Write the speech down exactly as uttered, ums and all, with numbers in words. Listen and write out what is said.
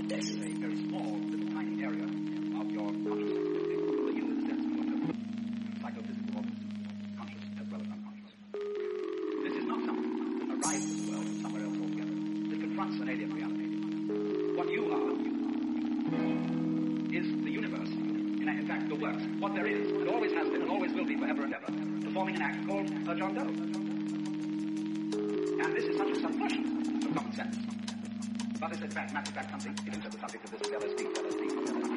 This is a very small, little tiny area of your consciousness. For you, in the sense of your psychophysical or conscious as well as unconscious. This is not something that arrives in the world from somewhere else altogether. It confronts an alien reality. What you are is the universe. In fact, the works. What there is, and always has been, and always will be forever and ever, performing an act called a John Doe. And this is such a subversion of common sense. But it's in fact, matter of fact, something, it is the subject of this L S D, L S D, L S D.